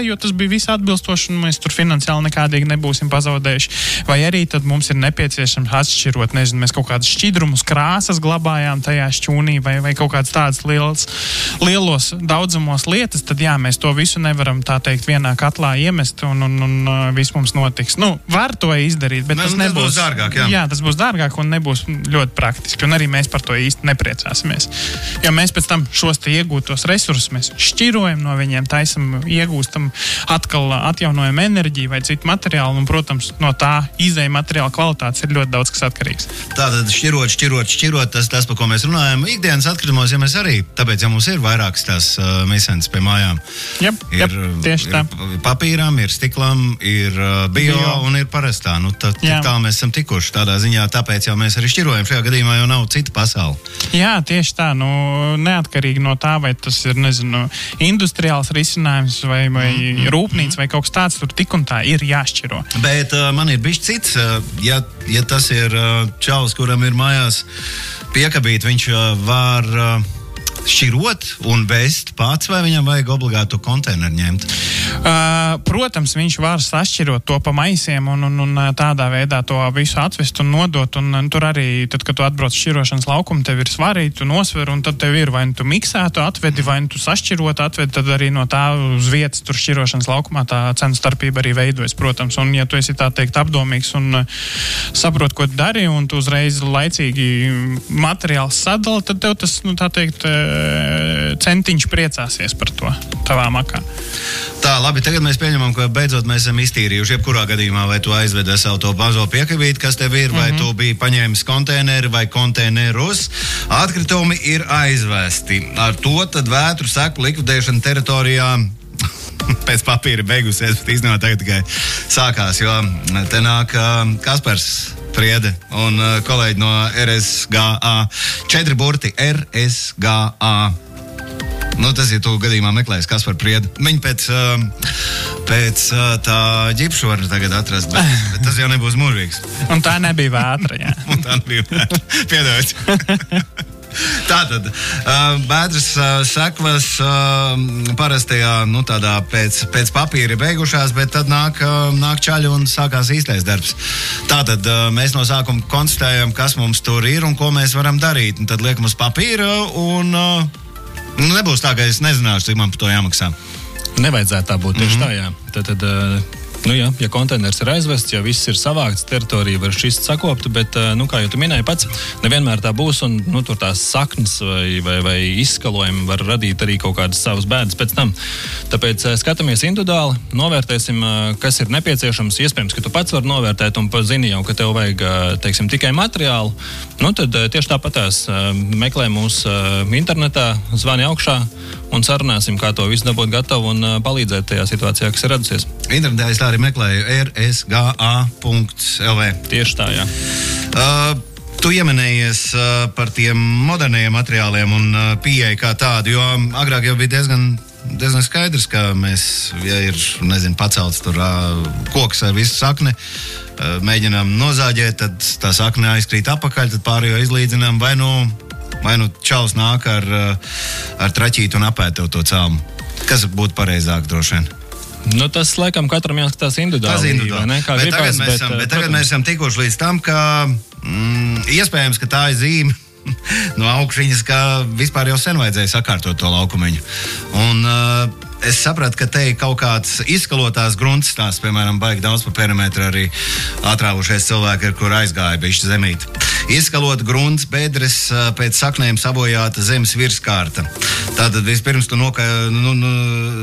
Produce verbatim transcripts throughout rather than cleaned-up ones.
jo tas bija viss atbilstoši, un mēs tur finansiāli nekādīgi nebūsim pazaudējuši. Vai arī tad mums ir nepieciešams atšķirot, nezinu, mēs kaut kādus šķidrumus, krāsas glabājām tajā šķūnī, vai, vai kaut kāds tāds liels, lielos daudzumos lietas, tad jā, mēs to visu nevaram, tā teikt, vienā katlā iemest, un, un, un viss mums notiks. Nu, var to izdarīt, bet ne, tas nebūs. nebūs Tas būs dārgāk, jā. Jā, tas būs dārgāk un nebūs ļoti praktiski, un arī mēs par to īsti nepriecāsimies. Jo mēs pēc tam šos te iegūtos resursus mēs šķirojam no viņiem, taisam, iegūstam atkal atjaunojam enerģiju vai citu materiālu, un, protams, no tā izēja materiāla kvalitātes ir ļoti daudz kas atkarīgs. Tātad šķirot, šķirot, šķirot, tas, tas, par ko mēs runājam, ikdienas atkritumos, ja mēs arī, tāpēc, ja mums ir vairākas tās uh, misences pie mājām, jep, ir, jep, tieši tā. Ir papīram, ir stiklam, ir uh, bio, bio un ir parastā. Nu, tā, tik tā mēs esam tikuši tādā ziņā, tāpēc jau mēs arī šķirojam. Šajā gadījumā jau nav cita pasaule. Jā, tieši tā. Nu, neatkarīgi no tā, vai tas ir, nezinu, industriāls risinājums vai, vai mm, rūpnīca mm. vai kaut kas tāds, tur tik un tā ir jāšķiro. Bet uh, man ir bišķi cits, uh, ja, ja tas ir uh, čalis, kuram ir mājās piekabīt, viņš uh, var uh, šķirot un vest pats, vai viņam vajag obligātu konteineru ņemt? Uh, protams, viņš var sašķirot to pa maisiem un, un, un tādā veidā to visu atvest un nodot, un, un tur arī, tad, kad tu atbrauc šķirošanas laukumu, tev ir svarīgi, tu nosver, un tad tev ir vai nu tu miksētu atvedi, vai nu tu sašķirot atvedi, tad arī no tā uz vietas tur šķirošanas laukumā tā cenu starpība arī veidojas, protams, un ja tu esi tā teikt apdomīgs un uh, saprot, ko tu dari, un tu uzreiz laicīgi materiāls sadala, tad tev tas, nu tā teikt, uh, centiņš priecāsies par to tavā makā. Tā, labi, tagad mēs pieņemam, ka beidzot mēs esam iztīrījuši jebkurā gadījumā, vai tu aizvedi savu to mazo piekabīti, kas tev ir, vai mm-hmm. tu biji paņēmis konteineri vai konteinerus. Atkritumi ir aizvesti. Ar to tad vētru seku likvidēšana teritorijā pēc papīra beigusies, bet īstenībā tagad tikai sākās, jo te nāk uh, Kaspars Priede un uh, kolēģi no R S G A. Četri burti R S G A. Nu, tas ir tu gadījumā meklējis, kas par priedu. Viņi pēc, uh, pēc uh, tā ģipšu var tagad atrast, bet, bet tas jau nebūs mūžīgs. Un tā nebija vētra, jā. Un tā nebija vētra. Piedod. Tātad, uh, vētras uh, sekvas uh, parastajā, nu tādā pēc, pēc papīra beigušās, bet tad nāk, uh, nāk čaļi un sākās īstais darbs. Tātad uh, mēs no sākuma konstatējam, kas mums tur ir un ko mēs varam darīt. Un tad liekam uz papīra un... Uh, Nu, nebūs tā, ka es nezināšu, cik man par to jāmaksā. Nevajadzētu tā būt, tieši mm-hmm. tā, jā. Tad, tad, nu jā, ja konteiners ir aizvests, ja viss ir savākts, teritorija var šist sakopta, bet, nu, kā jau tu minēji pats, nevienmēr tā būs, un, nu, tur tās saknes vai, vai, vai izskalojumi var radīt arī kaut kādas savas bēdas pēc tam. Tāpēc skatāmies individuāli, novērtēsim, kas ir nepieciešams. Iespējams, ka tu pats vari novērtēt un zini jau, ka tev vajag, teiksim, tikai materiālu. Nu, tad tieši tāpatās meklē mūs internetā, zvani augšā un sarunāsim, kā to visu dabūt gatavu un palīdzēt tajā situācijā, kas ir radusies. Internetā es tā arī meklēju R S G A punkt L V. Tieši tā, jā. Uh, tu ieminējies uh, par tiem modernajiem materiāliem un uh, pieeja kā tādu, jo agrāk jau bija diezgan, diezgan skaidrs, ka mēs, ja ir, nezinu, pacelts tur uh, koks ar visu sakni, uh, mēģinām nozāģēt, tad tā sakne aizkrīt apakaļ, tad pārējo izlīdzinām, vai nu, vai nu čalis nāk ar, uh, ar traķītu un apēt tev to cēlumu. Kas būtu pareizāk droši vien? Nu, tas, laikam, katram jāskatās individuāli. Tas individuāli. Ne? Kā bet gribas, tagad, mēs, bet, esam, bet protams. tagad mēs esam tikuši līdz tam, ka mm, iespējams, ka tā ir zīme no augšņas, ka vispār jau sen vajadzēja sakārtot to laukumiņu. Un uh, es sapratu, ka te ir kaut kāds izskalotās grunts tās, piemēram, baigi daudz pa perimetru arī atrāvušies cilvēki, ar kur aizgāja bišķi zemīt. Izskalot grunts, bedres, pēc saknēm sabojāta zemes virskārta. Tātad vispirms tu noka, nu, nu,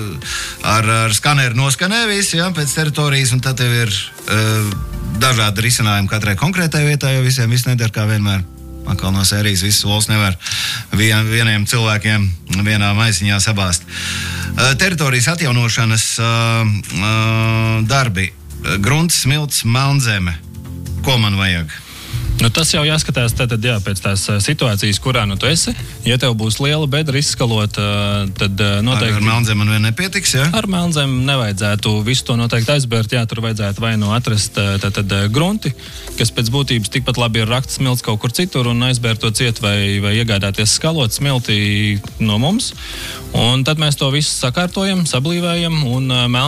ar, ar skaneru noskanē visi, ja, pēc teritorijas, un tad tev ir uh, dažādi risinājumi katrai konkrētai vietai, jo visiem viss nedara kā vienmēr. Atkal no sērijas visus solis nevar vien, vieniem cilvēkiem vienā maisiņā sabāzt. Uh, teritorijas atjaunošanas uh, uh, darbi. Grunts, smilts, melnzeme. Ko man vajag? Nu, tas jau jāskatās tātad, jā, pēc tās situācijas, kurā nu tu esi. Ja tev būs liela bedra izskalot, tad noteikti... Ar, ar melnzem man vien nepietiks, jā? Ar melnzem nevajadzētu visu to noteikti aizbērt, jā, tur vajadzētu vai nu atrast tātad grunti, kas pēc būtības tikpat labi ir rakts smilts kaut kur citur un aizbērt to ciet vai, vai iegādāties skalot smilti no mums. Un tad mēs to visu sakārtojam, sablīvējam un